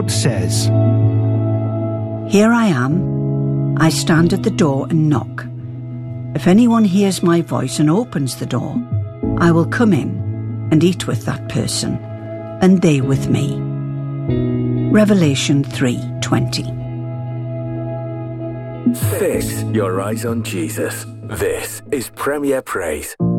Lord says, "Here I am. I stand at the door and knock. If anyone hears my voice and opens the door, I will come in and eat with that person, and they with me." Revelation 3:20. Fix your eyes on Jesus. This is Premier Praise.